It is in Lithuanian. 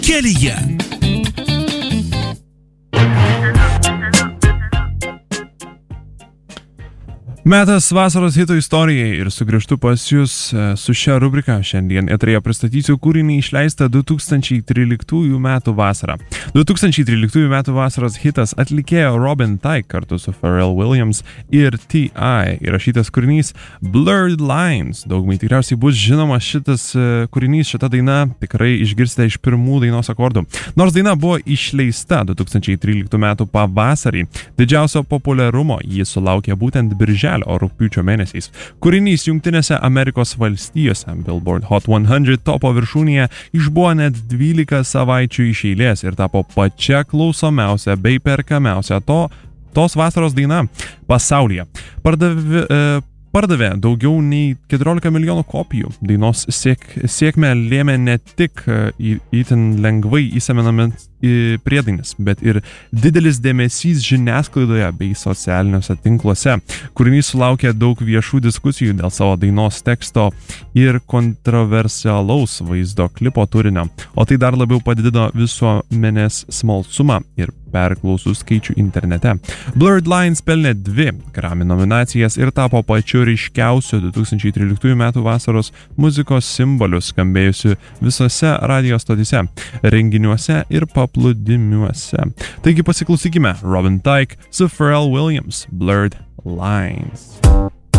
kelyje. Metas vasaros hito istorijai ir sugrįžtu pas jūs su šia rubrika. Šiandien eteryje pristatysiu kūrinį išleistą 2013 metų vasarą. 2013 metų vasaros hitas atlikėjo Robin Thicke kartu su Pharrell Williams ir T.I. įrašytas kūrinys Blurred Lines. Daugumai tikriausiai bus žinomas šitas kūrinys, šita daina tikrai išgirsite iš pirmų dainos akordų. Nors daina buvo išleista 2013 metų pavasarį, didžiausio populiarumo ji sulaukė būtent birželio o rugpjūčio mėnesiais. Kūrinys Jungtinėse Amerikos valstijose Billboard Hot 100 topo viršūnėje išbuvo net 12 savaičių iš eilės ir tapo pačia klausomiausia bei perkamiausia tos vasaros daina pasaulyje. Pardavė daugiau nei 14 milijonų kopijų. Dainos sėkmę lėmė ne tik itin lengvai įsimenamas priedainis, bet ir didelis dėmesys žiniasklaidoje bei socialiniuose tinkluose. Kūrinys sulaukė daug viešų diskusijų dėl savo dainos teksto ir kontroversialaus vaizdo klipo turinio, o tai dar labiau padidino visuomenės smalsumą ir perklausų skaičių internete. Blurred Lines pelnė 2 Grammy nominacijas ir tapo pačiu ryškiausiu 2013 metų vasaros muzikos simboliu, skambėjusiu visose radijo stotyse, renginiuose ir paplūdimiuose. Taigi pasiklausykime Robin Thicke su Pharrell Williams, Blurred Lines.